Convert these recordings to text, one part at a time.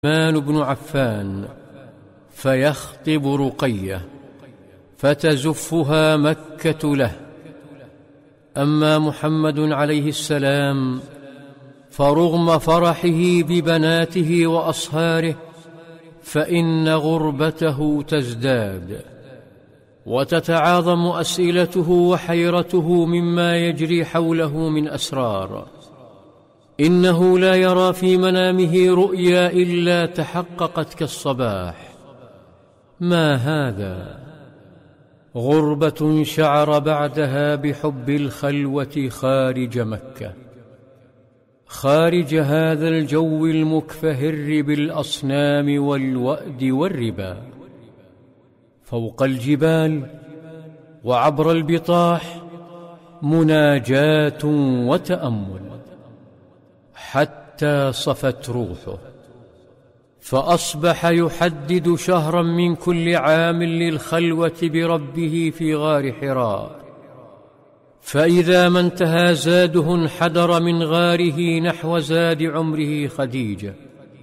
عثمان بن عفان فيخطب رقية فتزفها مكة له. أما محمد عليه السلام فرغم فرحه ببناته وأصهاره فإن غربته تزداد وتتعاظم أسئلته وحيرته مما يجري حوله من أسرار. إنه لا يرى في منامه رؤيا إلا تحققت كالصباح. ما هذا؟ غربة شعر بعدها بحب الخلوة خارج مكة، خارج هذا الجو المكفهر بالأصنام والوأد والربا، فوق الجبال وعبر البطاح مناجاة وتأمل، حتى صفت روحه، فأصبح يحدد شهرا من كل عام للخلوة بربه في غار حراء. فإذا ما انتهى زاده انحدر من غاره نحو زاد عمره خديجة،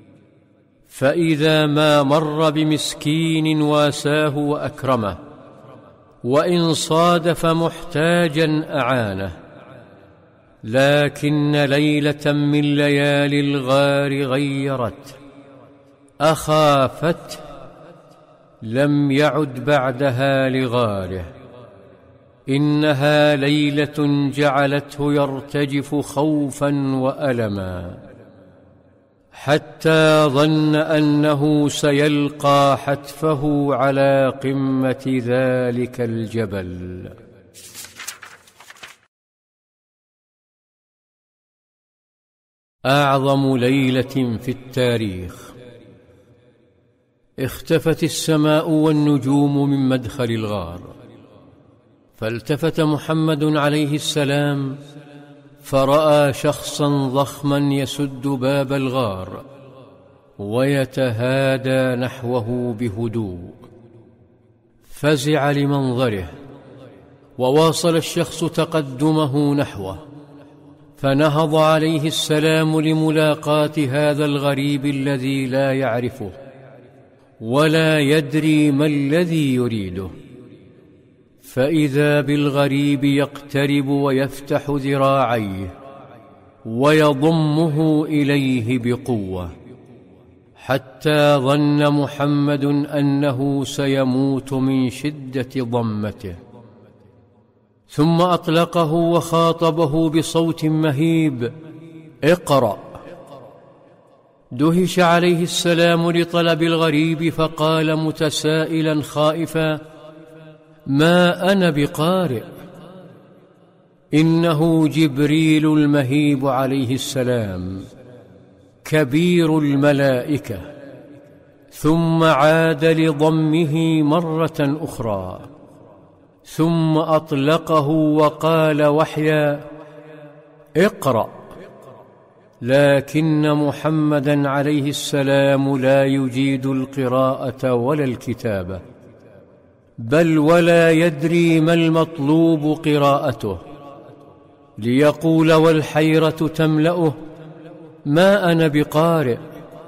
فإذا ما مر بمسكين واساه وأكرمه، وإن صادف محتاجا أعانه. لكن ليلة من ليالي الغار غيرته، أخافته، لم يعد بعدها لغاره. إنها ليلة جعلته يرتجف خوفا وألما، حتى ظن أنه سيلقى حتفه على قمة ذلك الجبل. أعظم ليلة في التاريخ. اختفت السماء والنجوم من مدخل الغار، فالتفت محمد عليه السلام فرأى شخصا ضخما يسد باب الغار ويتهادى نحوه بهدوء. فزع لمنظره، وواصل الشخص تقدمه نحوه، فنهض عليه السلام لملاقاة هذا الغريب الذي لا يعرفه ولا يدري ما الذي يريده. فإذا بالغريب يقترب ويفتح ذراعيه ويضمه إليه بقوة، حتى ظن محمد أنه سيموت من شدة ضمته. ثم أطلقه وخاطبه بصوت مهيب: اقرأ. دهش عليه السلام لطلب الغريب، فقال متسائلا خائفا: ما أنا بقارئ. إنه جبريل المهيب عليه السلام، كبير الملائكة. ثم عاد لضمه مرة أخرى، ثم أطلقه وقال وحيا: اقرأ. لكن محمدا عليه السلام لا يجيد القراءة ولا الكتابة، بل ولا يدري ما المطلوب قراءته، ليقول والحيرة تملأه: ما أنا بقارئ.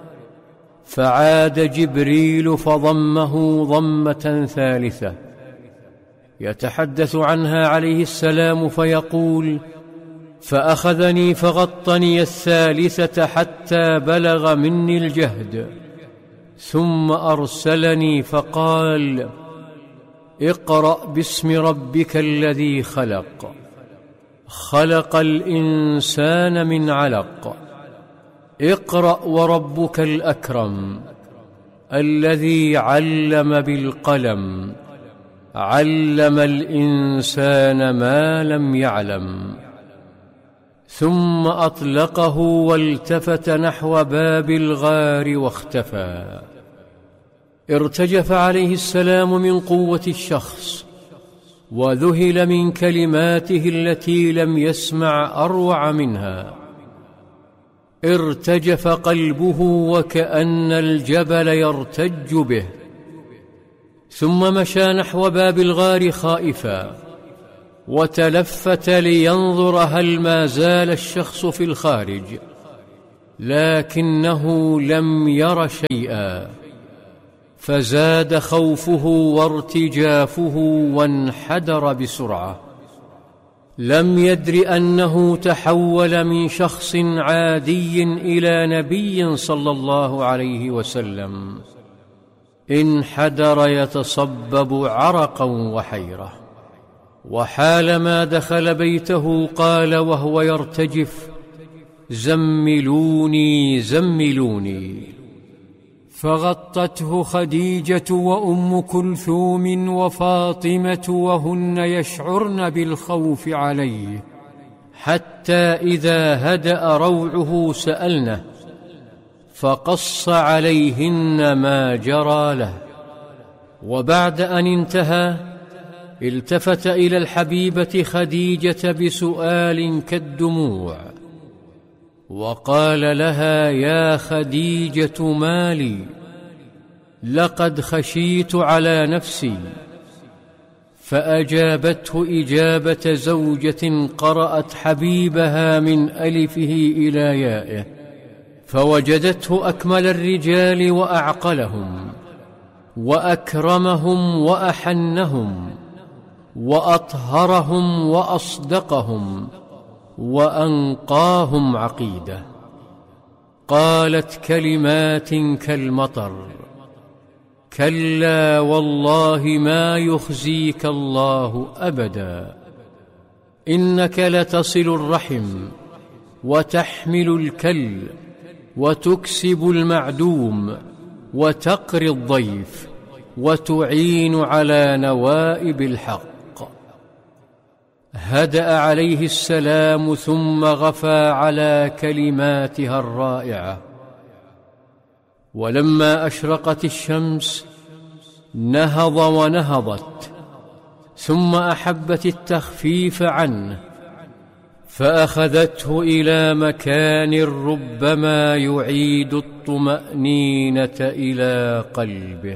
فعاد جبريل فضمه ضمة ثالثة يتحدث عنها عليه السلام فيقول: فأخذني فغطني الثالثة حتى بلغ مني الجهد، ثم أرسلني فقال: اقرأ باسم ربك الذي خلق، خلق الإنسان من علق، اقرأ وربك الأكرم، الذي علم بالقلم، علم الإنسان ما لم يعلم. ثم أطلقه والتفت نحو باب الغار واختفى. ارتجف عليه السلام من قوة الشخص، وذهل من كلماته التي لم يسمع أروع منها. ارتجف قلبه وكأن الجبل يرتج به. ثم مشى نحو باب الغار خائفا، وتلفت لينظر هل ما زال الشخص في الخارج، لكنه لم ير شيئا، فزاد خوفه وارتجافه وانحدر بسرعة. لم يدر أنه تحول من شخص عادي إلى نبي صلى الله عليه وسلم. انحدر يتصبب عرقا وحيرة، وحالما دخل بيته قال وهو يرتجف: زملوني زملوني. فغطته خديجة وأم كلثوم وفاطمة وهن يشعرن بالخوف عليه، حتى إذا هدأ روعه سألنه، فقص عليهن ما جرى له. وبعد أن انتهى التفت إلى الحبيبة خديجة بسؤال كالدموع، وقال لها: يا خديجة ما لي؟ لقد خشيت على نفسي. فأجابته إجابة زوجة قرأت حبيبها من ألفه إلى يائه، فوجدته أكمل الرجال وأعقلهم وأكرمهم وأحنهم وأطهرهم وأصدقهم وأنقاهم عقيدة. قالت كلمات كالمطر: كلا والله ما يخزيك الله أبدا، إنك لتصل الرحم وتحمل الكل وتكسب المعدوم وتقري الضيف وتعين على نوائب الحق. هدأ عليه السلام ثم غفى على كلماتها الرائعة. ولما أشرقت الشمس نهض ونهضت، ثم أحبت التخفيف عنه، فأخذته إلى مكان ربما يعيد الطمأنينة إلى قلبه.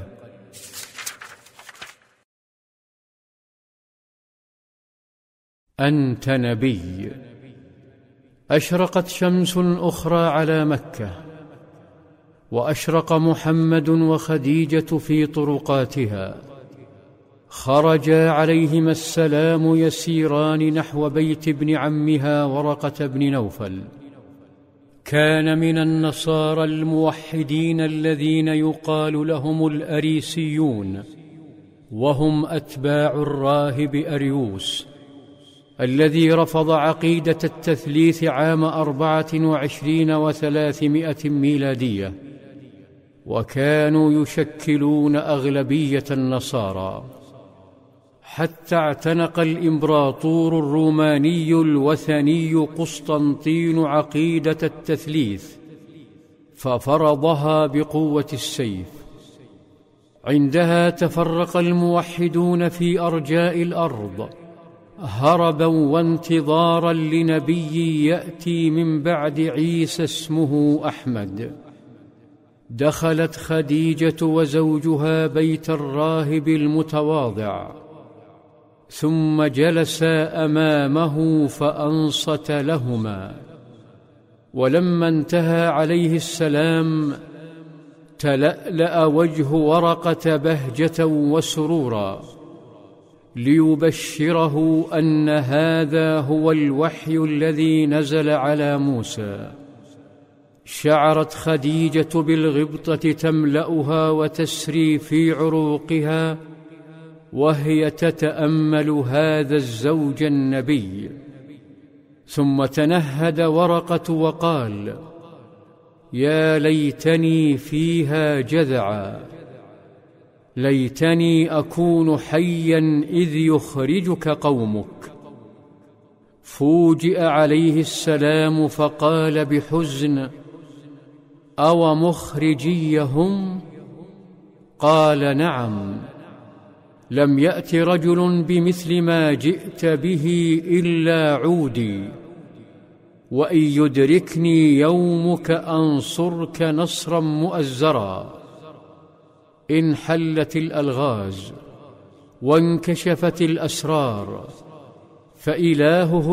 أنت نبي. أشرقت شمس أخرى على مكة، وأشرق محمد وخديجة في طرقاتها. خرجا عليهما السلام يسيران نحو بيت ابن عمها ورقة بن نوفل. كان من النصارى الموحدين الذين يقال لهم الأريسيون، وهم أتباع الراهب أريوس الذي رفض عقيدة التثليث عام 24 و300 ميلادية، وكانوا يشكلون أغلبية النصارى، حتى اعتنق الإمبراطور الروماني الوثني قسطنطين عقيدة التثليث، ففرضها بقوة السيف. عندها تفرق الموحدون في أرجاء الأرض، هربا وانتظارا لنبي يأتي من بعد عيسى اسمه أحمد. دخلت خديجة وزوجها بيت الراهب المتواضع، ثم جلسا أمامه فأنصت لهما. ولما انتهى عليه السلام تلألأ وجه ورقة بهجة وسرورا، ليبشره أن هذا هو الوحي الذي نزل على موسى. شعرت خديجة بالغبطة تملأها وتسري في عروقها وهي تتأمل هذا الزوج النبي. ثم تنهد ورقة وقال: يا ليتني فيها جذعا، ليتني أكون حيا إذ يخرجك قومك. فوجئ عليه السلام فقال بحزن: أو مخرجيهم؟ قال: نعم، لم يأت رجل بمثل ما جئت به إلا عودي، وإن يدركني يومك أنصرك نصرا مؤزرا. انحلت الألغاز وانكشفت الأسرار، فإلهه